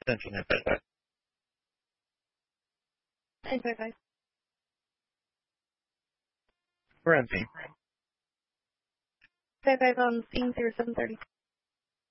Central 955. 955. We're on scene. 55 on scene 0730.